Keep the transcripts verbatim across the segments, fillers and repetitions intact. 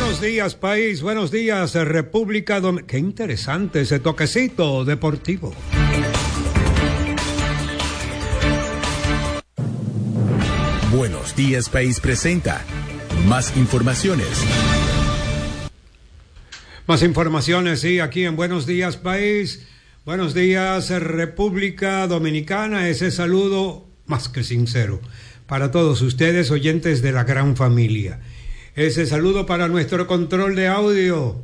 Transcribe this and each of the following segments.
Buenos días, país. Buenos días, República Dominicana. Qué interesante ese toquecito deportivo. Buenos días, país presenta más informaciones. Más informaciones, sí, aquí en Buenos días, país. Buenos días, República Dominicana. Ese saludo más que sincero para todos ustedes, oyentes de la gran familia. Ese saludo para nuestro control de audio,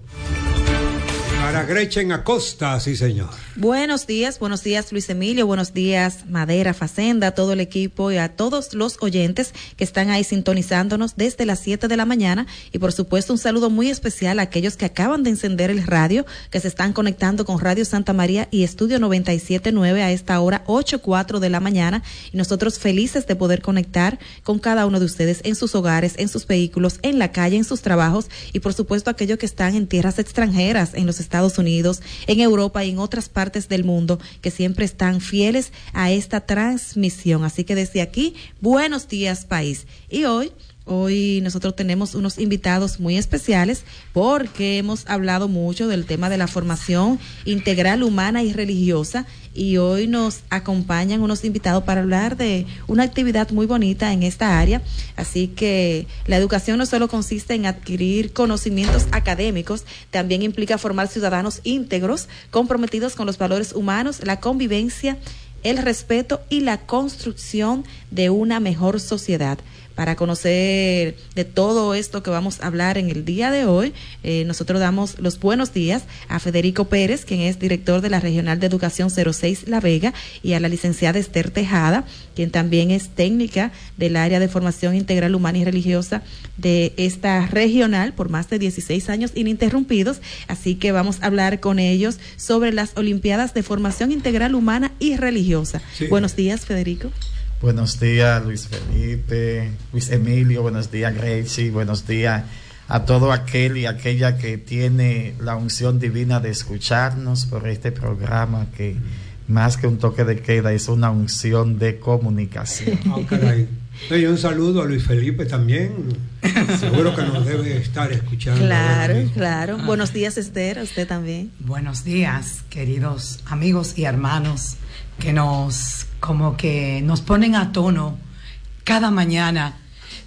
para Gretchen Acosta, sí señor. Buenos días, buenos días Luis Emilio, buenos días Madera, Facenda, a todo el equipo y a todos los oyentes que están ahí sintonizándonos desde las siete de la mañana, y por supuesto un saludo muy especial a aquellos que acaban de encender el radio, que se están conectando con Radio Santa María y Estudio noventa y siete punto nueve a esta hora, ocho cuatro de la mañana, y nosotros felices de poder conectar con cada uno de ustedes en sus hogares, en sus vehículos, en la calle, en sus trabajos, y por supuesto aquellos que están en tierras extranjeras, en los Estados Unidos, en Europa y en otras partes del mundo, que siempre están fieles a esta transmisión. Así que desde aquí, buenos días, país. Y hoy Hoy nosotros tenemos unos invitados muy especiales porque hemos hablado mucho del tema de la formación integral, humana y religiosa, y hoy nos acompañan unos invitados para hablar de una actividad muy bonita en esta área. Así que la educación no solo consiste en adquirir conocimientos académicos, también implica formar ciudadanos íntegros, comprometidos con los valores humanos, la convivencia, el respeto y la construcción de una mejor sociedad. Para conocer de todo esto que vamos a hablar en el día de hoy, eh, nosotros damos los buenos días a Federico Pérez, quien es director de la Regional de Educación cero seis La Vega, y a la licenciada Esther Tejada, quien también es técnica del área de formación integral humana y religiosa de esta regional por más de dieciséis años ininterrumpidos. Así que vamos a hablar con ellos sobre las Olimpiadas de Formación Integral Humana y Religiosa. Sí. Buenos días, Federico. Buenos días, Luis Felipe, Luis Emilio, buenos días, Gracie, buenos días a todo aquel y aquella que tiene la unción divina de escucharnos por este programa que más que un toque de queda es una unción de comunicación. Oh, caray. Y un saludo a Luis Felipe también, seguro que nos debe estar escuchando. Claro, claro. Ah. Buenos días, Esther, a usted también. Buenos días, queridos amigos y hermanos que nos como que nos ponen a tono cada mañana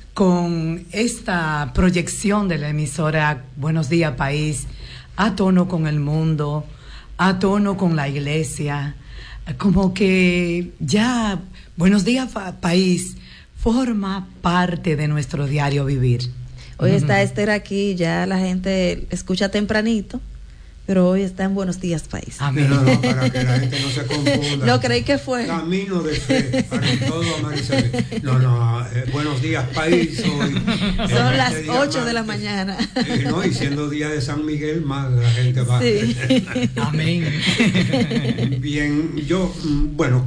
con esta proyección de la emisora Buenos Días País, a tono con el mundo, a tono con la iglesia, como que ya Buenos Días País forma parte de nuestro diario vivir. Hoy uh-huh. está Esther aquí, ya la gente escucha tempranito, pero hoy está en Buenos Días País. Amén. No, no, para que la gente no se confunda. No creí que fue. Camino de fe, para todo amarillo. No, no, eh, Buenos Días País hoy. Son las ocho de la mañana. Eh, no, y siendo día de San Miguel, más la gente va. Sí. Amén. Bien, yo, bueno,